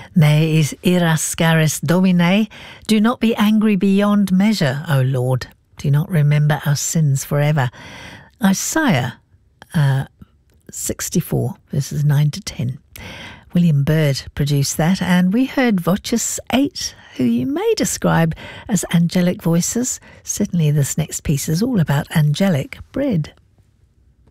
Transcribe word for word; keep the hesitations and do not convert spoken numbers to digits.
Ne is ira scaris Domine. Do not be angry beyond measure, O Lord. Do not remember our sins forever. Isaiah uh, sixty-four, verses nine to ten. William Byrd produced that, and we heard Voces eight, who you may describe as angelic voices. Certainly this next piece is all about angelic bread.